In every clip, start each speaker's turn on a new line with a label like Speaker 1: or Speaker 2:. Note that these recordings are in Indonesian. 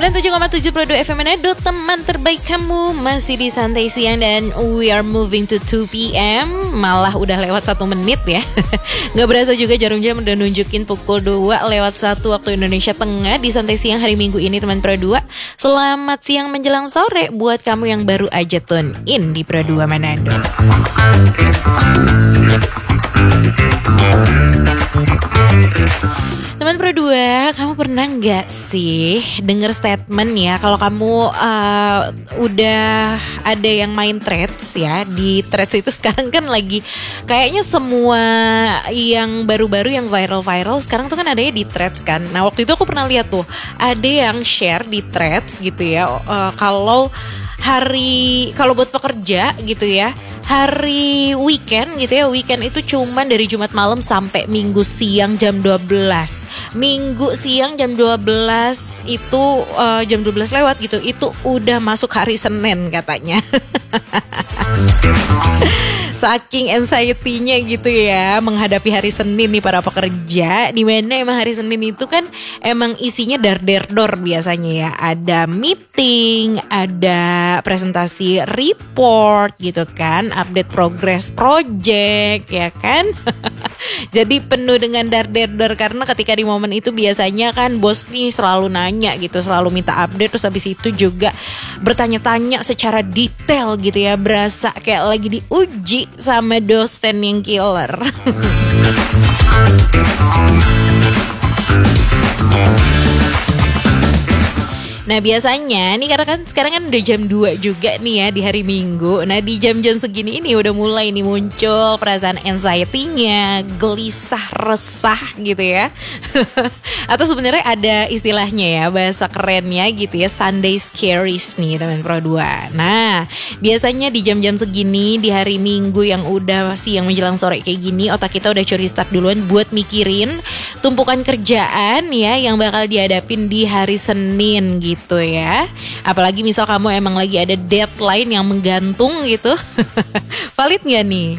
Speaker 1: 97,7 Pro 2 FM Manado, teman terbaik kamu masih di Santai Siang dan we are moving to 2 PM. Malah udah lewat 1 menit ya. Gak berasa juga jarum jam udah nunjukin pukul 2 lewat 1 waktu Indonesia Tengah di Santai Siang hari Minggu ini teman Pro 2. Selamat siang menjelang sore buat kamu yang baru aja tune in di Pro 2 Manado. Teman Pro 2, kamu pernah gak sih denger statement ya kalau kamu udah ada yang main threads ya. Di threads itu sekarang kan lagi kayaknya semua yang baru-baru yang viral-viral sekarang tuh kan adanya di threads kan. Nah waktu itu aku pernah lihat tuh ada yang share di threads gitu ya, kalau buat pekerja gitu ya, hari weekend gitu ya, weekend itu cuman dari Jumat malam sampai Minggu siang jam 12. Minggu siang jam 12 itu jam 12 lewat gitu, itu udah masuk hari Senin katanya. Saking anxiety-nya gitu ya menghadapi hari Senin nih para pekerja, di mana emang hari Senin itu kan emang isinya dar-der-dor biasanya ya. Ada meeting, ada presentasi report gitu kan, update progress project ya kan. Jadi penuh dengan dar-der-dor karena ketika di momen itu biasanya kan bos nih selalu nanya gitu, selalu minta update, terus habis itu juga bertanya-tanya secara detail gitu ya, berasa kayak lagi diuji sama dosen yang killer. Nah biasanya nih karena kan sekarang kan udah jam 2 juga nih ya di hari Minggu. Nah di jam-jam segini ini udah mulai nih muncul perasaan anxiety-nya, gelisah, resah gitu ya. Atau sebenarnya ada istilahnya ya, bahasa kerennya gitu ya, Sunday scaries nih teman Pro 2. Nah biasanya di jam-jam segini di hari Minggu yang udah siang menjelang sore kayak gini, otak kita udah curi start duluan buat mikirin tumpukan kerjaan ya yang bakal dihadapin di hari Senin gitu ya. Apalagi misal kamu emang lagi ada deadline yang menggantung gitu. Valid gak nih?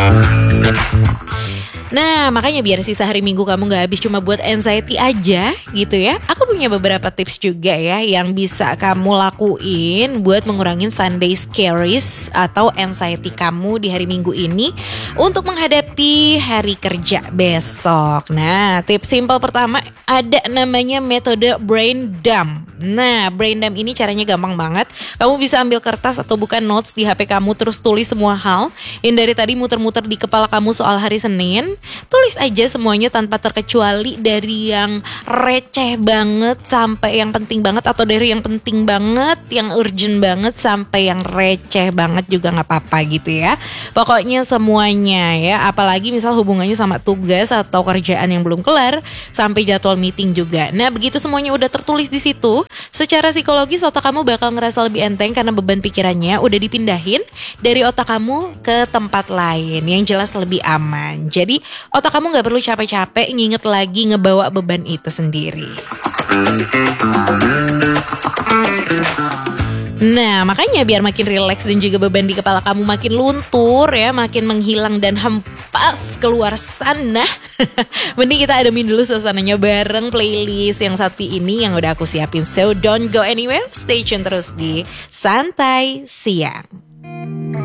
Speaker 1: Nah makanya biar sisa hari Minggu kamu gak habis cuma buat anxiety aja gitu ya, aku punya beberapa tips juga ya yang bisa kamu lakuin buat mengurangin Sunday scaries atau anxiety kamu di hari Minggu ini untuk menghadapi hari kerja besok. Nah tips simple pertama ada namanya metode brain dump. Nah brain dump ini caranya gampang banget. Kamu bisa ambil kertas atau bukan notes di HP kamu, terus tulis semua hal yang dari tadi muter-muter di kepala kamu soal hari Senin. Tulis aja semuanya tanpa terkecuali, dari yang receh banget sampai yang penting banget, atau dari yang penting banget, yang urgent banget sampai yang receh banget juga gak apa-apa gitu ya. Pokoknya semuanya ya, apalagi misal hubungannya sama tugas atau kerjaan yang belum kelar sampai jadwal meeting juga. Nah begitu semuanya udah tertulis di situ, secara psikologis otak kamu bakal ngerasa lebih enteng karena beban pikirannya udah dipindahin dari otak kamu ke tempat lain yang jelas lebih aman. Jadi otak kamu gak perlu capek-capek nginget lagi ngebawa beban itu sendiri. Nah makanya biar makin rileks dan juga beban di kepala kamu makin luntur ya, makin menghilang dan hempas keluar sana. Mending kita adamin dulu suasananya bareng playlist yang satu ini yang udah aku siapin. So don't go anywhere, stay tune terus di Santai Siang.